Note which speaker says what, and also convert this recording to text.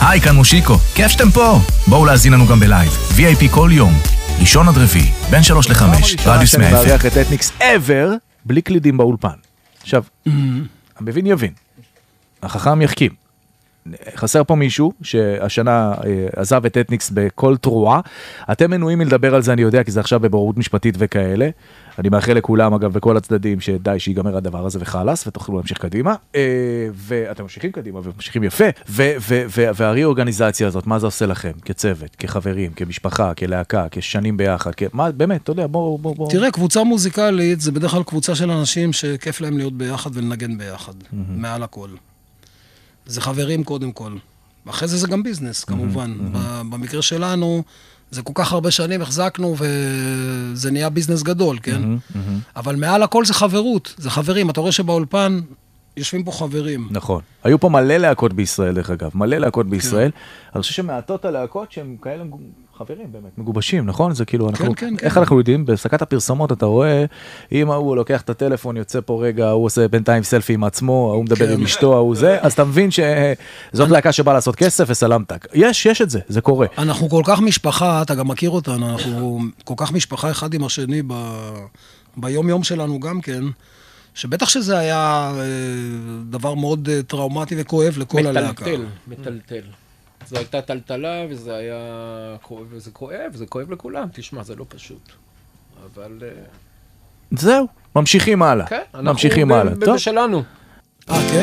Speaker 1: היי, כאן מושיקו, כיף שאתם פה. בואו להזין לנו גם בלייב, VIP כל יום, ראשון עד רביעי, בין 3 ל-5, רדיוס 100 FM.
Speaker 2: אני מארח את אתניקס ever, בלי קלידים באולפן. עכשיו, המבין יבין, החכם יחכים. חסר פה מישהו שהשנה עזב את אתניקס בכל תרועה. אתם מנויים מלדבר על זה, אני יודע, כי זה עכשיו בבוררות משפטית וכאלה. אני מאחל לכולם, אגב, בכל הצדדים, שדי שיגמר הדבר הזה וחלס, ותוכלו להמשיך קדימה. ואתם ממשיכים קדימה וממשיכים יפה. והרי-אורגניזציה הזאת, מה זה עושה לכם? כצוות, כחברים, כמשפחה, כלהקה, כשנים ביחד, מה, באמת, אתה יודע, בוא.
Speaker 3: תראה, קבוצה מוזיקלית זה בדרך כלל קבוצה של אנשים שכיף להם להיות ביחד ולנגן ביחד, מעל הכל. זה חברים קודם כל. אחרי זה גם ביזנס, כמובן. במקרה שלנו, זה כל כך הרבה שנים החזקנו, וזה נהיה ביזנס גדול, כן? אבל מעל הכל זה חברות, זה חברים. אתה רואה שבאולפן יושבים פה חברים.
Speaker 2: נכון. היו פה מלא להקות בישראל, דרך אגב. מלא להקות בישראל. אני חושב שמעטות הלהקות שהם כאלה חברים באמת, מגובשים, נכון? זה כאילו, איך אנחנו יודעים? בהפסקת הפרסומות אתה רואה, אם הוא לוקח את הטלפון, יוצא פה רגע, הוא עושה בינתיים סלפי עם עצמו, הוא מדבר עם אשתו, הוא זה, אז אתה מבין שזאת להקה שבאה לעשות כסף וסלמתק. יש את זה, זה קורה.
Speaker 3: אנחנו כל כך משפחה, אתה גם מכיר אותנו, אנחנו כל כך משפחה אחד עם השני ביום יום שלנו גם כן, שבטח שזה היה דבר מאוד טראומטי וכואב לכל הלהקה.
Speaker 4: מטלטל. זו הייתה טלטלה, וזה היה כואב, וזה כואב, זה כואב לכולם. תשמע, זה לא פשוט. אבל...
Speaker 2: זהו, ממשיכים הלאה.
Speaker 4: כן, אנחנו בשלנו.
Speaker 3: כן?